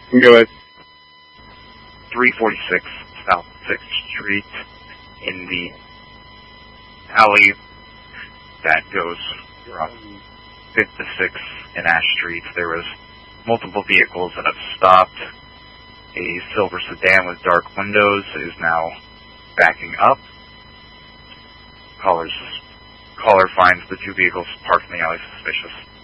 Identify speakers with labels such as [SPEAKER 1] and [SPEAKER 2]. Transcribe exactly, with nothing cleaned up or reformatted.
[SPEAKER 1] Go ahead.
[SPEAKER 2] three forty-six South sixth Street, in the alley that goes from fifth to sixth in Ash Street. There was multiple vehicles that have stopped. A silver sedan with dark windows is now backing up. Callers, caller finds the two vehicles parked in the alley suspicious.